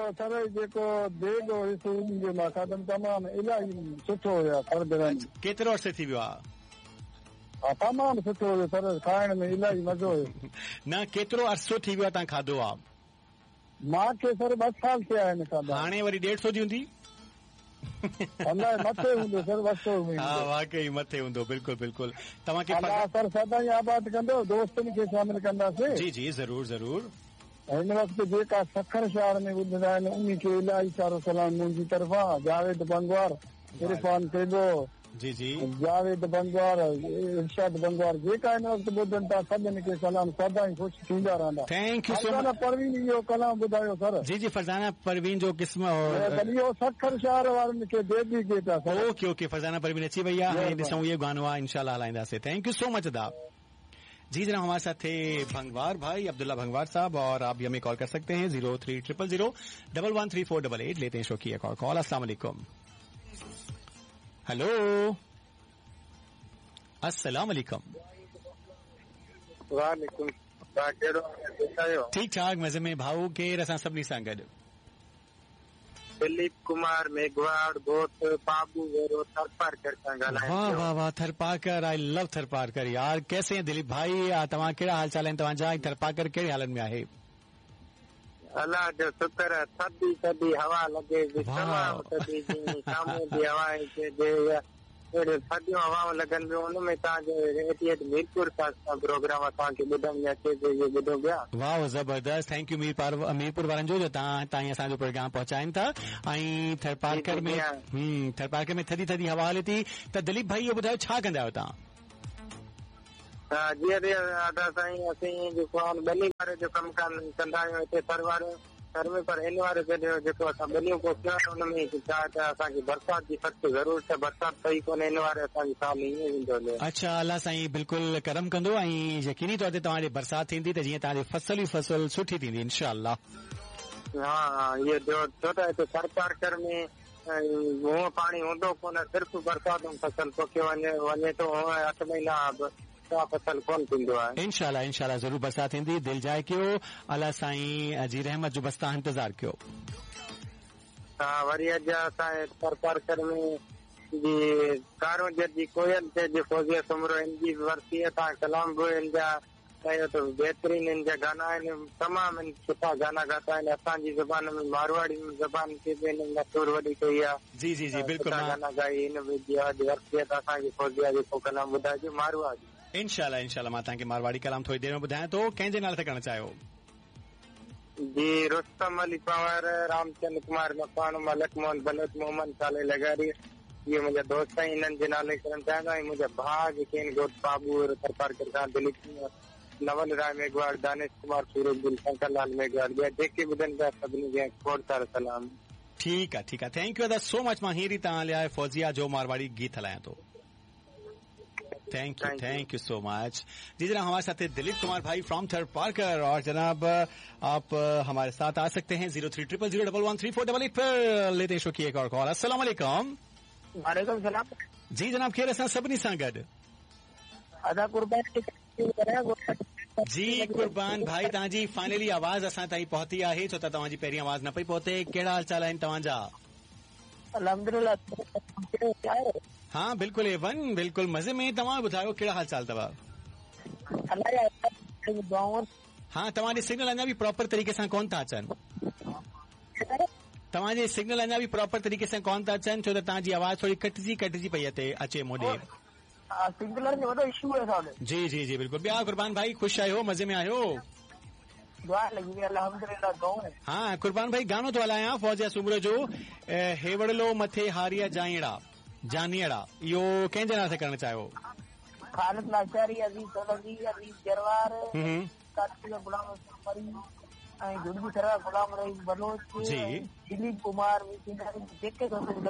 Sir जेको देग हुयुसि उन जो मां खाधमि तमामु इलाही सुठो हुयो सर। केतिरो अर्से थी वियो आहे? हा तमामु सुठो हुयो सर, खाइण में इलाही मज़ो हुयो। न केतिरो अरसो थी वियो आहे तव्हां खाधो आहे? मूंखे सर 2 साल थिया आहिनि खाधा। हाणे वरी 150 जी हूंदी? मथे हूंदो सर, 200 में। हा वाकई मथे हूंदो, बिल्कुलु बिल्कुल। तव्हांखे सर सदाईं आबाद कंदो, दोस्तनि खे शामिल कंदासीं। जी जी ज़रूर ज़रूर। हिन वक़्तु जेका सखर शहर में ॿुधंदा आहिनि उन्ही खे इलाही सारो सलाम मुंहिंजी तरफ़ां। जावेद बंगवार, इरफान तेबो, जी जी जावेद बंगवार, इरशाद बंगवार, जेका हिन वक़्तु ॿुधनि था सभिनी खे सलाम। सदाईं ख़ुशि थींदा रहंदा। Thank you so much. Parveen इहो कलाम ॿुधायो सर। जी जी फरज़ाना परवीन जो क़िस्म इहो सखर शहर वारनि खे बेबी के था sir. Okay okay Farzana Parveen अची वई आहे, हाणे ॾिसूं इहो गानो आहे इंशाल्लाह हलाईंदासीं। थैंक यू सो मच अदा। जी जनाब हमारे साथ थे भंगवार भाई, अब्दुल्ला भंगवार साहब, और आप भी हमें कॉल कर सकते हैं 0300013488। लेते हैं शो की एक और कॉल। अस्सलाम वालेकुम। हेलो अस्सलाम वालेकुम। वालेकुम। ठीक ठाक मज़े में भाऊ के रसा सभिनी सां गॾु। दिलीप कुमार मेघवाड़ गोत बाबू वेरो थरपारकर सां ॻाल्हायां। वाह वाह वाह थरपारकर, आई लव थरपारकर यार। कैसे हैं दिलीप भाई, तव्हां कहिड़ा हाल चाल आहिनि तव्हांजा? थरपारकर कहिड़े हालनि में आहे? अल्लाह जो शुक्र है, थधी थधी हवा लगे, तमामु थधी साम्हूं जी हवा अहिड़े थधियूं हवाऊं लॻनि पियूं। उनमें तव्हांजो 88 मीरपुर सां प्रोग्राम असांखे ॿुधण में अचे थो, इहो ॿुधो पिया। वाह ज़बरदस्त, थैंक यू मीरपुर वारनि जो तव्हां ताईं असांजो प्रोग्राम पहुचाइनि था। ऐं थरपारकर में थधी थधी हवा हले थी। त दिलीप भाई इहो ॿुधायो छा कंदा आहियो तव्हां? जीअं साईं असीं जेको ॿनी वारे जो कमु कंदा आहियूं हिते घर में, पर इन वारे जेको असां ॿनियूं पोखियूं आहिनि उनमें छा असांखे बरसाति जी सख़्तु ज़रूरत आहे। बरसाति पई कोन्हे इन वारे असांजी साल ईअं वेंदो हले। अच्छा अल्लाह साईं बिल्कुलु करम कंदो ऐं यकीनी तौर ते तव्हांजे बरसाति थींदी त जीअं तव्हांजी फसल सुठी थींदी इंशाअल्लाह। हा इहो छो त हिते थरपारकर में हूअं पाणी हूंदो कोन, सिर्फ़ु बरसाति में फसल पोखियो वञे थो। 8 महीना फसल कोन थींदो आहे। इंशाअल्लाह ज़रूर बरसाति थींदी, दिलि जाए कयो, अल्लाह साईं जी रहमत जो बस तव्हां इंतज़ार कयो। हा वरी अॼु असांजे थरपारकर में जी कारोजर जी कोयल ते फौजिया सुमरो हिन जी वरती आहे। तव्हां कलाम बि हिन जा कयो त बहितरीन हिन जा गाना आहिनि, तमामु सुठा गाना ॻाता आहिनि। असांजी ज़बान में मारवाड़ी ज़बान खे बि हिन मशहूर वॾी कई आहे। जी जी जी बिल्कुलु गाना ॻाई हिन वरती आहे। त असांखे फौजिया जेको कलाम ॿुधाइजो मारवाड़ी। इंशाअल्लाह मां तव्हांखे मारवाड़ी कलाम थोड़ी देर में ॿुधायां थो। कंहिंजे नाले ते करणु चाहियो? जी रुस्तम अली पवार, रामचंद्र कुमार मकान, मलक मोहन बलोच, मोहम्मद साले लगारी, ये मुंहिंजा दोस्त आहिनि, हिननि जे नाले करणु चाहियां थो। ऐं मुंहिंजा भाउ जेके आहिनि गोट बाबू थरपारकर खां, दिलीप नवल राय मेघवाड़, दानिश कुमार सूरजदिल, शंकरलाल मेघवाड़, जेके ॿुधनि पिया सभिनी खे खोड़ सारा सलाम। ठीकु आहे थैंक यू अदा सो मच। मां हींअर ई तव्हां लाइ फौजिया जो मारवाड़ी गीत हलायां थो। Thank you so much. जी जनाब हमारे साथ दिलीप कुमार भाई फ्रॉम थरपारकर, और जनाब आप हमारे साथ आ सकते हैं 0300011488 पर। लेते हैं शो की एक और कॉल। अस्सलाम वालेकुम। वालेकुम सलाम। जी जनाब खेर असां सभिनी सां गॾु। अदा कुर्बान जी कुर्बान भाई तव्हांजी फाइनली आवाज़ असां ताईं पहुती आहे, छो त तव्हांजी पहिरीं आवाज़ न पई पहुते। कहिड़ा हाल चाल आहिनि तव्हांजा? अल्हम्दुलिल्लाह। हाँ बिल्कुलु एवन, बिल्कुलु मज़े में। तव्हां ॿुधायो कहिड़ा हाल चाल अथव? हाँ तव्हांजे सिग्नल अञा बि प्रॉपर तरीक़े सां कोन था अचनि। तव्हांजे सिग्नल अञा बि प्रॉपर तरीक़े सां कोन था अचनि, छो त तव्हांजी आवाज़ थोरी कटिजी पई अचे मोॾे। सिग्नल जो वॾो इशू आहे। जी जी जी बिल्कुलु। ॿिया कुर्बान भाई ख़ुशि आहियो, मज़े में आहियो? हाँ कुर्बान भाई गानो थो हलायां फौजिया सुमरो जो, हेवड़लो मथे हारिया जानियड़ा, इहो कंहिंजे नाले ते करणु चाहियो? खालिद लाचारी, अज़ीज़ सोलंकी, अज़ीज़ जरवार, गुलाम ऐं गुडबी सरवा गुलाम रहीम बलोच, दिलीप कुमार, जेके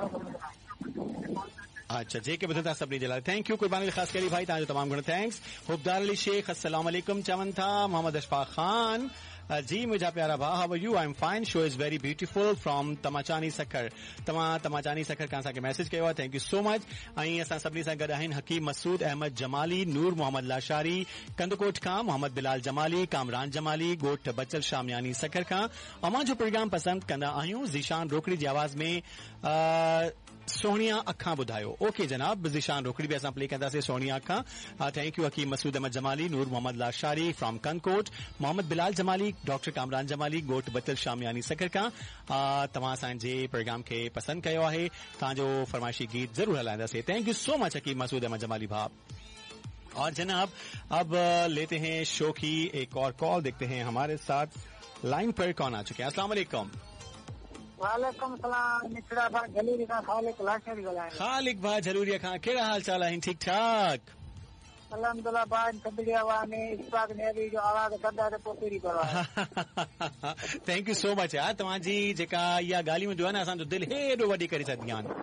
अच्छा जेके ॿुधनि था सभिनी जे लाइ थैंक यू। कुर्बानी ख़ासि करी भाई तव्हांजो तमामु घणो थैंक्स। हुबदार अली शेख अस्सलाम वालेकुम चवनि था। मोहम्मद अशफाक खान जी मुंहिंजा प्यारा भाउ, हाउ R U? I am fine. Show is very beautiful from तमाचानी Sukkur. तव्हां तमाचानी सखर खां असांखे मैसेज कयो आहे. Thank you so much. ऐं असां सभिनी सां गॾु आहिनि हकीम मसूद अहमद जमाली, नूर मोहम्मद लाशारी कंदकोट खां, मोहम्मद बिलाल जमाली, कामरान जमाली ॻोठ बचल शामियानी सखर खां. अमां जो प्रोग्राम पसंदि कंदा आहियूं. ज़ीशान रोकड़ी जी आवाज़ में सोहणिया अखां ॿुधायो. ओके जनाब, ज़ीशान रोकड़ी बि असां प्ले कंदासीं सोहणिया अखां. Thank U Hakim Masood Ahmad Jamali, Noor Mohammad Lashari from कनकोट, Mohammad Bilal Jamali, doctor Kamran Jamali ॻोठ बचल शामियानी सखर खां. तव्हां असांजे प्रोग्राम खे पसंदि कयो आहे. तव्हांजो फरमाइशी गीत ज़रूर हलाईंदासीं. थैंक यू सो मच हकीम मसूद अहमद जमाली भाउ. और जनाब अब लेते हैं शो की एक और कॉल. देखते हैं हमारे साथ लाइन पर कौन आ चुके हैं. अस्सलाम वालेकुम. वालेकुम सलाम. निचड़ा भाई झलूरी खां खालिक लाशारी ॻाल्हायां. खालिक भाई झलूरिया खां, कहिड़ा हाल चाल आहिनि? ठीकु ठाक अल्हम्दुलिल्लाह. भाई थदड़ी हवा में इस्पाक नेरी जो आवाज़ कंदा त पोइ कहिड़ी परवाह. थैंक यू सो मच यार. तव्हांजी जेका इहा ॻाल्हियूं हूंदियूं आहे न, असांजो दिलि हेॾो वॾी करे छॾंदियूं आहिनि.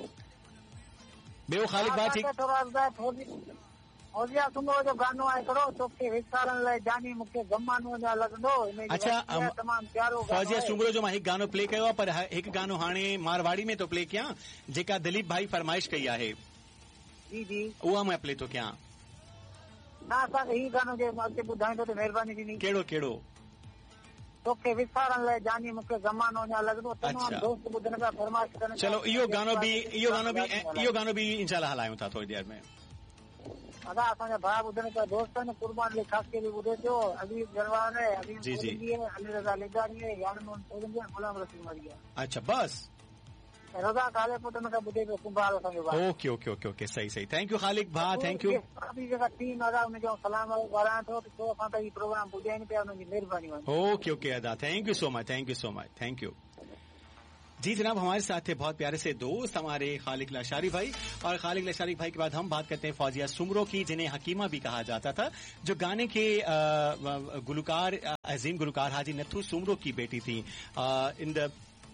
ॿियो ख़ालिक भाउ ठीकु? फौजिया सुम्हो जो गानो आहे हिकिड़ो, तोखे विसारण लाइ जानी मूंखे गमानो जा लॻंदो. अच्छा, तमामु प्यारो फौजिया सुम्हो जो मां हिकु गानो प्ले कयो आहे, पर हिकु गानो हाणे मारवाड़ी में थो प्ले कयां, जेका दिलीप भाई फरमाइश कई आहे. जी जी, उहा मैं प्ले थो कयां. न असांखे हीउ गानो जे अॻिते ॿुधाईंदो त महिरबानी थींदी. कहिड़ो कहिड़ो? तोखे विसारण लाइ जानी मूंखे गमानो जा लॻंदो. तमामु दोस्त ॿुधण पिया फरमाइश कनि. चलो इहो गानो बि इंशाल्लाह हलायूं था थोरी देरि में. अदा असांजा भाउ ॿुधण पिया दोस्त आहिनि. कुर्बान अली ख़ासि बि ॿुधे पियो. अजीब गरवान है, अजीब अली रज़ा लिगारी है, यारमोहन सोलंकी, गुलाम रसूल मरिया. अच्छा बस रज़ा काले पुट में ॿुधे पियो कुंभार असांजो भाउ. ओके ओके ओके ओके सही सही. थैंक यू ख़ालिक भाउ. Thank U. जेका टीम अदा हुनजो सलाम ॻाल्हायां थो कि छो असां त हीउ प्रोग्राम ॿुधाइनि पिया. हुनजी महिरबानी. ओके ओके अदा, thank you so much. Thank you so much. Thank U. जी जनाब, हमारे साथ थे बहुत प्यारे से दोस्त हमारे खालिक लाशारी भाई. और खालिक लाशारी भाई के बाद हम बात करते हैं फौजिया सुमरो की, जिन्हें हकीमा भी कहा जाता था, जो गाने के गुलकार अजीम गुलकार हाजी नथू सुमरो की बेटी थी. इन द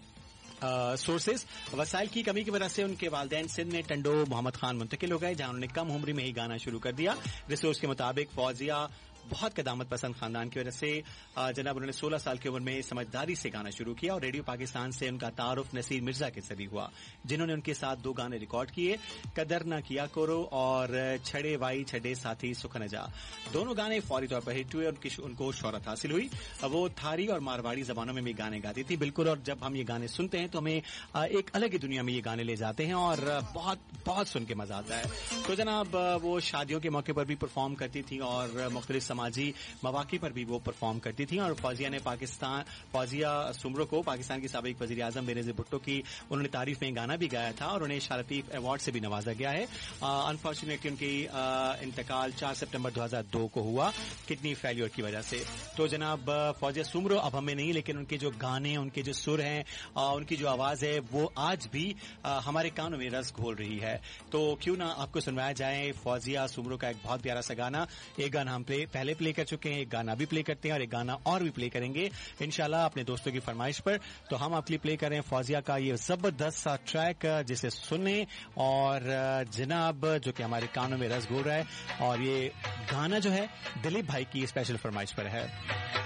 सोर्सेज वसाइल की कमी की वजह से उनके वालिदैन सिंध में टंडो मोहम्मद खान मुंतकिल हो गए, जहां उन्होंने कम उम्र में ही गाना शुरू कर दिया. रिसोर्स के मुताबिक फौजिया बहुत कदामत पसंद खानदान की वजह से जनाब उन्होंने 16 साल की उम्र में समझदारी से गाना शुरू किया और रेडियो पाकिस्तान से उनका तारुफ नसीर मिर्जा के जरिए हुआ, जिन्होंने उनके साथ 2 गाने रिकॉर्ड किए, कदर न किया करो और छड़े वाई छड़े साथी सुख न जा. दोनों गाने फौरी तौर पर हिट हुए और उनको शोहरत हासिल हुई. वो थारी और मारवाड़ी जबानों में भी गाने गाती थी बिल्कुल. और जब हम ये गाने सुनते हैं तो हमें एक अलग ही दुनिया में ये गाने ले जाते हैं और बहुत बहुत सुन के मजा आता है. तो जनाब वो शादियों के मौके पर भी परफॉर्म करती थी और मुख्तलिफ समाजी मौके पर भी वो परफॉर्म करती थी. और फौजिया सुमरो को पाकिस्तान की साबिक वजीर आजम बेनजीर भुट्टो की उन्होंने तारीफ में गाना भी गाया था और उन्हें शालतीफ अवार्ड से भी नवाजा गया है. अनफॉर्चुनेटली उनकी इंतकाल 4 सितंबर 2002 को हुआ किडनी फेल्योर की वजह से. तो जनाब फौजिया सुमरो अब हमें नहीं, लेकिन उनके जो गाने, उनके जो सुर हैं, उनकी जो आवाज है, वो आज भी हमारे कानों में रस घोल रही है. तो क्यों ना आपको सुनवाया जाए फौजिया सुमरो का एक बहुत प्यारा सा गाना. एक गाना हम पहले प्ले कर चुके हैं, एक गाना भी प्ले करते हैं और एक गाना और भी प्ले करेंगे इंशाल्लाह अपने दोस्तों की फरमाइश पर. तो हम आपके लिए प्ले कर रहे हैं फौजिया का ये जबरदस्त सा ट्रैक, जिसे सुने और जनाब जो कि हमारे कानों में रस घोल रहा है. और ये गाना जो है दिलीप भाई की स्पेशल फरमाइश पर है.